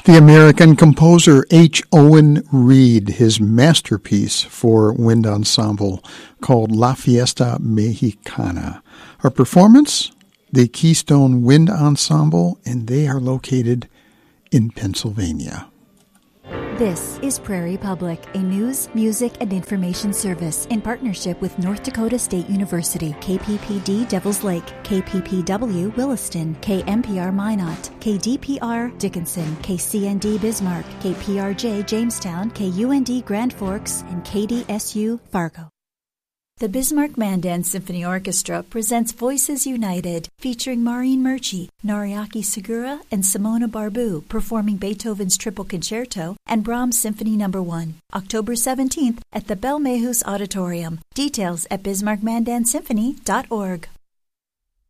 The American composer H. Owen Reed, his masterpiece for wind ensemble called La Fiesta Mexicana. Our performance, the Keystone Wind Ensemble, and they are located in Pennsylvania. This is Prairie Public, a news, music, and information service in partnership with North Dakota State University, KPPD Devils Lake, KPPW Williston, KMPR Minot, KDPR Dickinson, KCND Bismarck, KPRJ Jamestown, KUND Grand Forks, and KDSU Fargo. The Bismarck Mandan Symphony Orchestra presents Voices United, featuring Maureen Murchie, Nariaki Segura, and Simona Barbu performing Beethoven's Triple Concerto and Brahms Symphony No. 1, October 17th at the Belmehus Auditorium. Details at bismarckmandansymphony.org.